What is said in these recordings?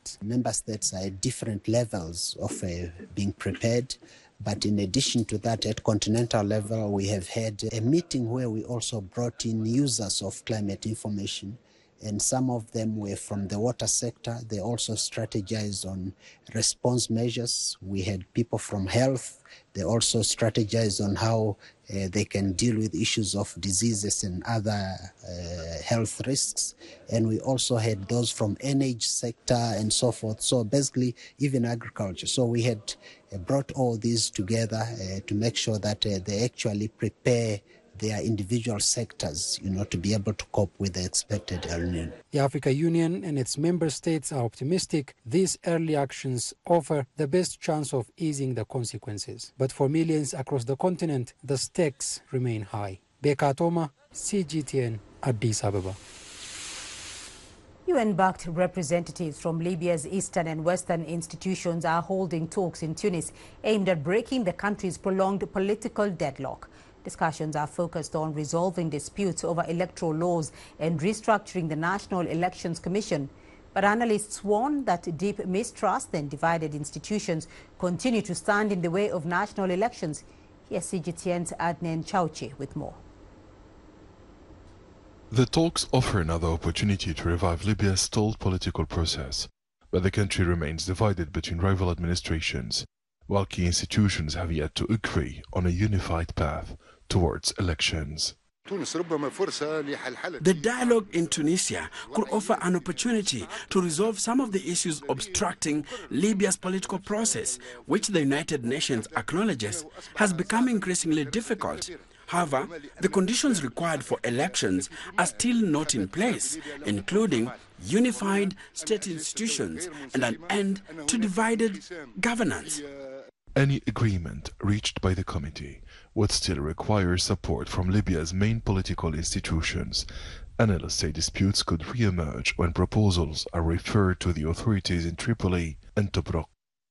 summit. Member states are at different levels of being prepared. But in addition to that, at continental level, we have had a meeting where we also brought in users of climate information. And some of them were from the water sector. They also strategized on response measures. We had people from health. They also strategized on how they can deal with issues of diseases and other health risks. And we also had those from energy sector and so forth. So basically, even agriculture. So we had brought all these together to make sure that they actually prepare their individual sectors, to be able to cope with the expected El Nino. The African Union and its member states are optimistic these early actions offer the best chance of easing the consequences. But for millions across the continent, the stakes remain high. Beka Atoma, CGTN, Addis Ababa. UN-backed representatives from Libya's eastern and western institutions are holding talks in Tunis aimed at breaking the country's prolonged political deadlock. Discussions are focused on resolving disputes over electoral laws and restructuring the National Elections Commission. But analysts warn that deep mistrust and divided institutions continue to stand in the way of national elections. Here's CGTN's Adnan Chauchi with more. The talks offer another opportunity to revive Libya's stalled political process, but the country remains divided between rival administrations, while key institutions have yet to agree on a unified path towards elections. The dialogue in Tunisia could offer an opportunity to resolve some of the issues obstructing Libya's political process, which the United Nations acknowledges has become increasingly difficult. However, the conditions required for elections are still not in place, including unified state institutions and an end to divided governance. Any agreement reached by the committee would still require support from Libya's main political institutions. Analysts say disputes could re-emerge when proposals are referred to the authorities in Tripoli and Tobruk.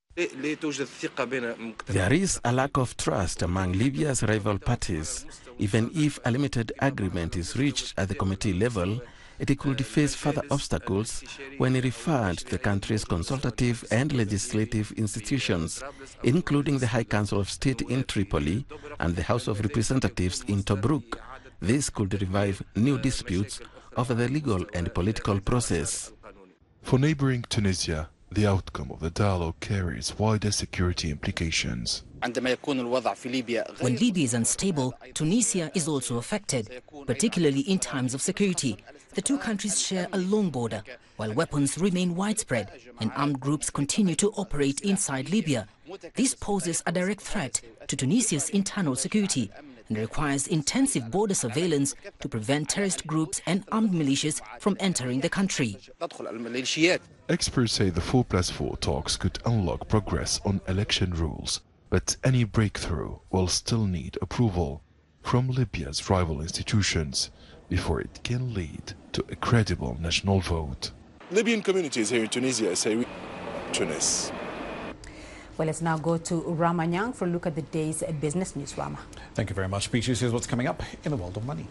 There is a lack of trust among Libya's rival parties. Even if a limited agreement is reached at the committee level, it could face further obstacles when referred to the country's consultative and legislative institutions, including the High Council of State in Tripoli and the House of Representatives in Tobruk. This could revive new disputes over the legal and political process. For neighboring Tunisia, the outcome of the dialogue carries wider security implications. When Libya is unstable, Tunisia is also affected, particularly in times of security. The two countries share a long border, while weapons remain widespread and armed groups continue to operate inside Libya. This poses a direct threat to Tunisia's internal security and requires intensive border surveillance to prevent terrorist groups and armed militias from entering the country. Experts say the 4+4 talks could unlock progress on election rules, but any breakthrough will still need approval from Libya's rival institutions before it can lead to a credible national vote. Libyan communities here in Tunisia say Tunis. Well, let's now go to Rama Nyang for a look at the day's business news. Rama. Thank you very much, Peaches. Here's what's coming up in the world of money.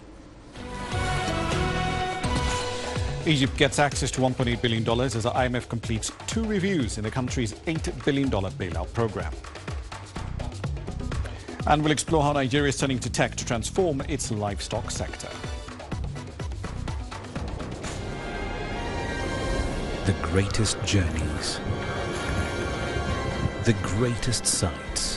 Egypt gets access to $1.8 billion as the IMF completes 2 reviews in the country's $8 billion bailout program. And we'll explore how Nigeria is turning to tech to transform its livestock sector. The greatest journeys, the greatest sights,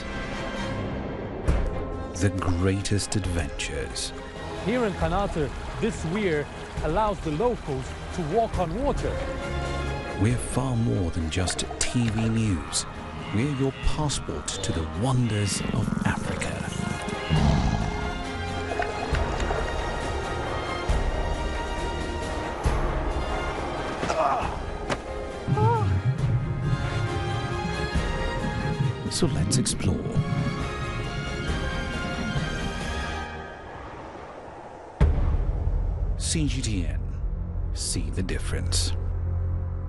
the greatest adventures. Here in Qanater, this weir allows the locals to walk on water. We're far more than just TV news. We're your passport to the wonders of Africa. So let's explore. CGTN. See the difference.